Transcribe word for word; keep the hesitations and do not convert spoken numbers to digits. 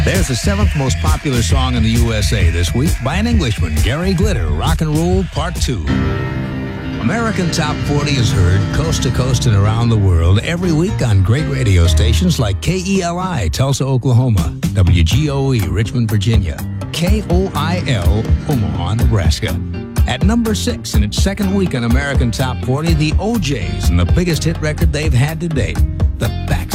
There's the seventh most popular song in the U S A this week by an Englishman, Gary Glitter, Rock and Roll Part two. American Top forty is heard coast to coast and around the world every week on great radio stations like K E L I, Tulsa, Oklahoma, W G O E, Richmond, Virginia, K O I L, Omaha, Nebraska. At number six in its second week on American Top forty, the O Js and the biggest hit record they've had to date, The Back